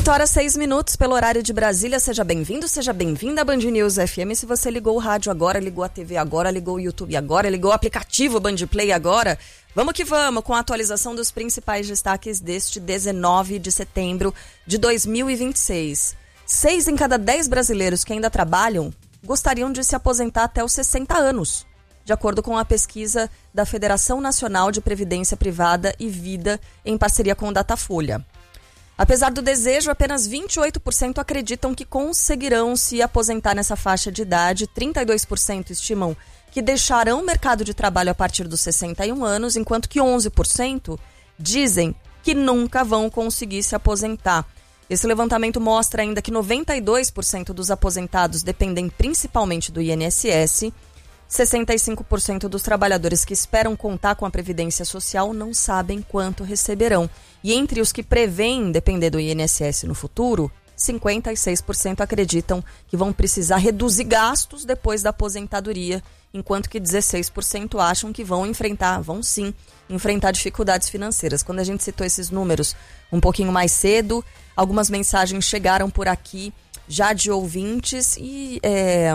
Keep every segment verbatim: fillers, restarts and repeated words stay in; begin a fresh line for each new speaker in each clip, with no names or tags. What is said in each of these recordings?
oito horas, seis minutos pelo horário de Brasília. Seja bem-vindo, seja bem-vinda à Band News F M. Se você ligou o rádio agora, ligou a T V agora, ligou o YouTube agora, ligou o aplicativo Band Play agora, vamos que vamos com a atualização dos principais destaques deste dezenove de setembro de dois mil e vinte e seis. Seis em cada dez brasileiros que ainda trabalham gostariam de se aposentar até os sessenta anos, de acordo com a pesquisa da Federação Nacional de Previdência Privada e Vida, em parceria com o Datafolha. Apesar do desejo, apenas vinte e oito por cento acreditam que conseguirão se aposentar nessa faixa de idade, trinta e dois por cento estimam que deixarão o mercado de trabalho a partir dos sessenta e um anos, enquanto que onze por cento dizem que nunca vão conseguir se aposentar. Esse levantamento mostra ainda que noventa e dois por cento dos aposentados dependem principalmente do I N S S, sessenta e cinco por cento dos trabalhadores que esperam contar com a Previdência Social não sabem quanto receberão. E entre os que prevêem depender do I N S S no futuro, cinquenta e seis por cento acreditam que vão precisar reduzir gastos depois da aposentadoria, enquanto que dezesseis por cento acham que vão enfrentar, vão sim, enfrentar dificuldades financeiras. Quando a gente citou esses números um pouquinho mais cedo, algumas mensagens chegaram por aqui já de ouvintes e é,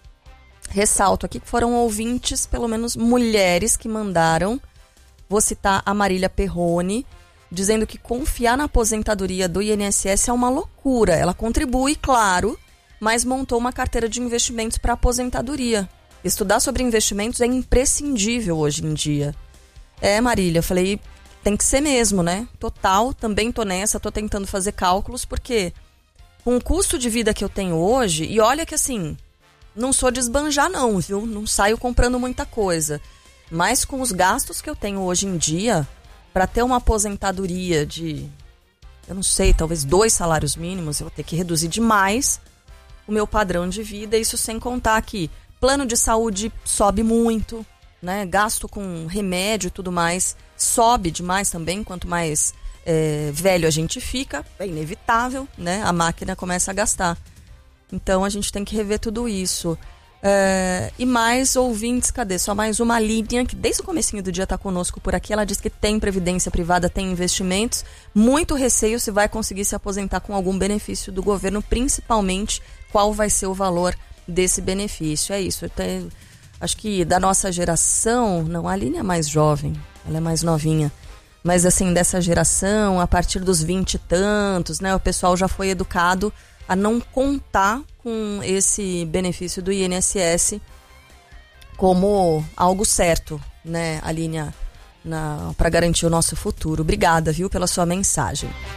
ressalto aqui que foram ouvintes, pelo menos mulheres, que mandaram. Vou citar a Marília Perrone, dizendo que confiar na aposentadoria do I N S S é uma loucura. Ela contribui, claro, mas montou uma carteira de investimentos para aposentadoria. Estudar sobre investimentos é imprescindível hoje em dia. É, Marília, eu falei, tem que ser mesmo, né? Total, também tô nessa, tô tentando fazer cálculos, porque com o custo de vida que eu tenho hoje, e olha que assim, não sou de esbanjar não, viu? Não saio comprando muita coisa. Mas com os gastos que eu tenho hoje em dia, para ter uma aposentadoria de, eu não sei, talvez dois salários mínimos, eu vou ter que reduzir demais o meu padrão de vida. Isso sem contar que plano de saúde sobe muito, né? Gasto com remédio e tudo mais sobe demais também. Quanto mais é, velho a gente fica, é inevitável, né? A máquina começa a gastar. Então a gente tem que rever tudo isso. É, e mais ouvintes, cadê? Só mais uma linha que desde o comecinho do dia está conosco por aqui. Ela diz que tem previdência privada, tem investimentos. Muito receio se vai conseguir se aposentar com algum benefício do governo, principalmente qual vai ser o valor desse benefício. É isso. Tenho, acho que da nossa geração, não, a Aline é mais jovem, ela é mais novinha. Mas assim, dessa geração, a partir dos vinte e tantos, né? O pessoal já foi educado a não contar com esse benefício do I N S S como algo certo, né, Aline, para garantir o nosso futuro. Obrigada, viu, pela sua mensagem.